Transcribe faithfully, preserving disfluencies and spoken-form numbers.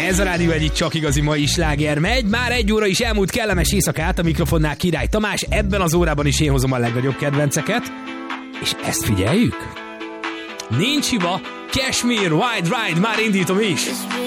Ez a Rádió egyik csak igazi mai sláger megy. Már egy óra is elmúlt, kellemes éjszakát, a mikrofonnál Király Tamás. Ebben az órában is én hozom a legnagyobb kedvenceket. És ezt figyeljük? Nincs hiba, Cashmere, Wide Ride, már indítom is.